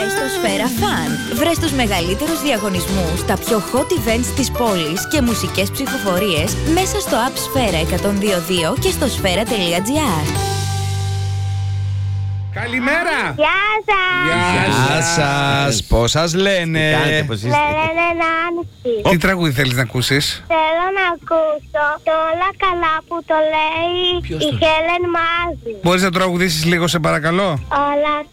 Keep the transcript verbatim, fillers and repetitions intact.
στο Σφαίρα Fun. Βρες τους μεγαλύτερους διαγωνισμούς, τα πιο hot events της πόλης και μουσικές ψηφοφορίες μέσα στο app Σφαίρα εκατόν δύο δύο και στο σφαίρα τελεία τζι άρ. Καλημέρα! Γεια σας! Γεια σας, πώς σας λένε? Με λένε Νάνση. Τι τραγούδι θέλεις να ακούσεις? Θέλω να ακούσω το Όλα καλά που το λέει η Χέλεν Μάζη. Μπορείς να τραγουδήσεις λίγο σε παρακαλώ? Όλα